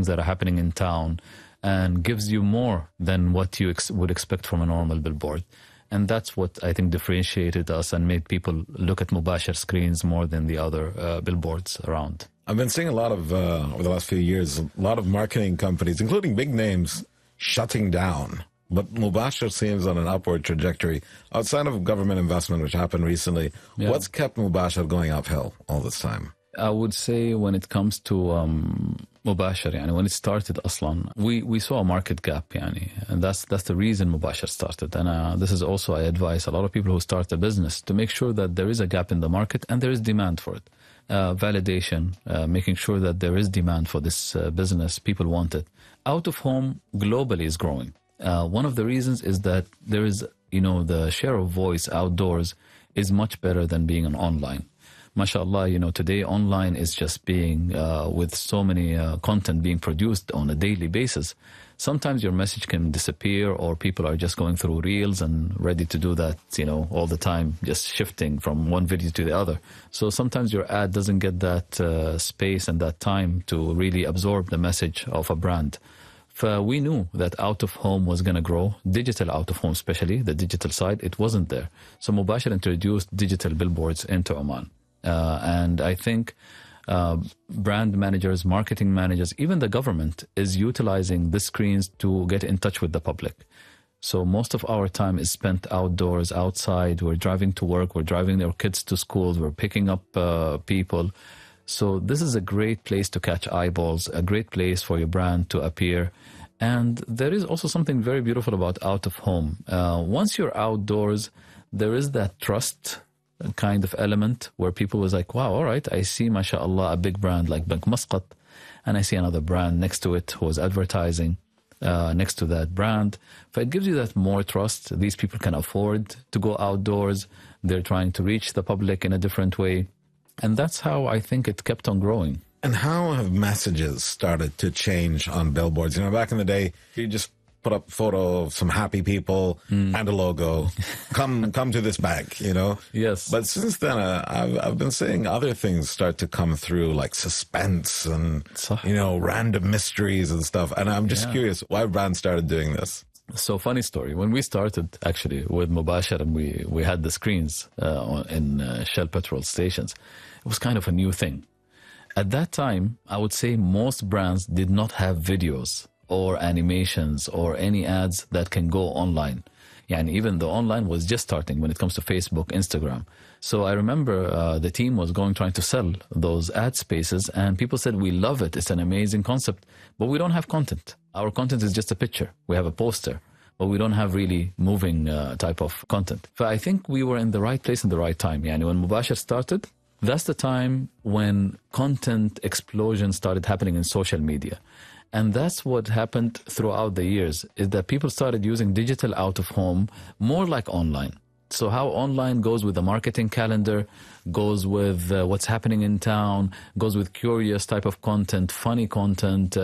things that are happening in town, and gives you more than what you would expect from a normal billboard. And that's what I think differentiated us and made people look at Mubasher screens more than the other billboards around. I've been seeing a lot of, over the last few years, a lot of marketing companies, including big names, shutting down. But Mubasher seems on an upward trajectory. Outside of government investment, which happened recently, what's kept Mubasher going uphill all this time? I would say when it comes to Mubasher, when it started aslan, we saw a market gap, and that's the reason Mubasher started. And this is also, I advise a lot of people who start a business to make sure that there is a gap in the market and there is demand for it. Validation, making sure that there is demand for this business, people want it. Out of home globally is growing. One of the reasons is that there is, the share of voice outdoors is much better than being an online. MashaAllah, today online is just being, with so many content being produced on a daily basis. Sometimes your message can disappear, or people are just going through reels and ready to do that, all the time, just shifting from one video to the other. So sometimes your ad doesn't get that space and that time to really absorb the message of a brand. We knew that out of home was going to grow, digital out of home, especially the digital side, it wasn't there. So Mubasher introduced digital billboards into Oman. And I think brand managers, marketing managers, even the government is utilizing the screens to get in touch with the public. So most of our time is spent outdoors, outside. We're driving to work. We're driving our kids to schools. We're picking up people. So this is a great place to catch eyeballs, a great place for your brand to appear. And there is also something very beautiful about out of home. Once you're outdoors, there is that trust kind of element where people was like, wow, all right, I see, mashallah, a big brand like Bank Muscat, and I see another brand next to it who is advertising next to that brand. So it gives you that more trust. These people can afford to go outdoors. They're trying to reach the public in a different way. And that's how I think it kept on growing. And how have messages started to change on billboards? Back in the day, you just put up a photo of some happy people and a logo. Come to this bank, Yes. But since then, I've been seeing other things start to come through, like suspense and, random mysteries and stuff. And I'm just curious why brands started doing this. So funny story. When we started actually with Mubasher and we had the screens in Shell petrol stations, it was kind of a new thing. At that time, I would say most brands did not have videos or animations or any ads that can go online. And even though online was just starting when it comes to Facebook, Instagram. So I remember the team was trying to sell those ad spaces, and people said, we love it. It's an amazing concept, but we don't have content. Our content is just a picture. We have a poster, but we don't have really moving type of content. So I think we were in the right place in the right time. When Mubasher started, that's the time when content explosion started happening in social media. And that's what happened throughout the years, is that people started using digital out of home more like online. So how online goes with the marketing calendar, goes with what's happening in town, goes with curious type of content, funny content,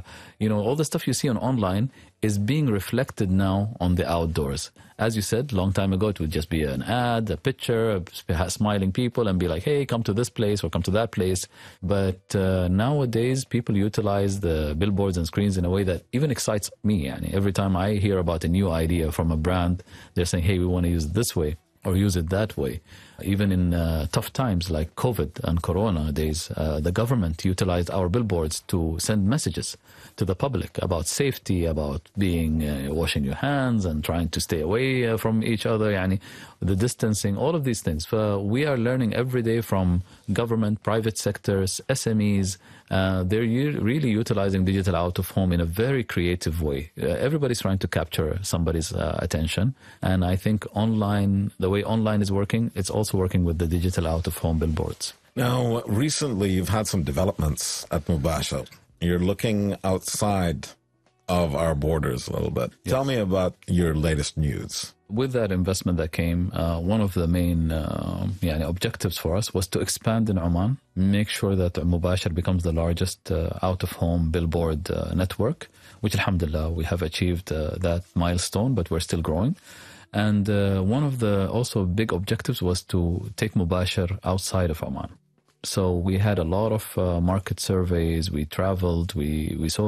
all the stuff you see on online is being reflected now on the outdoors. As you said, long time ago, it would just be an ad, a picture, smiling people and be like, hey, come to this place or come to that place. But nowadays, people utilize the billboards and screens in a way that even excites me. Every time I hear about a new idea from a brand, they're saying, hey, we want to use it this way or use it that way. Even in tough times like COVID and Corona days, the government utilized our billboards to send messages to the public about safety, about being washing your hands and trying to stay away from each other, the distancing, all of these things. We are learning every day from government, private sectors, SMEs. They're really utilizing digital out of home in a very creative way. Everybody's trying to capture somebody's attention. And I think online, the way online is working, it's also working with the digital out of home billboards. Now, recently you've had some developments at Mubasher. You're looking outside of our borders a little bit. Yes. Tell me about your latest news. With that investment that came, one of the main objectives for us was to expand in Oman, make sure that Mubasher becomes the largest out-of-home billboard network, which alhamdulillah, we have achieved that milestone, but we're still growing. And one of the also big objectives was to take Mubasher outside of Oman. So we had a lot of market surveys, we traveled, we saw